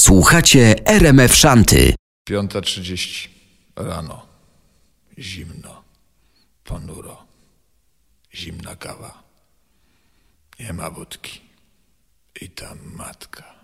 Słuchacie RMF Szanty. 5:30 rano. Zimno. Ponuro. Zimna kawa. Nie ma wódki. I ta matka.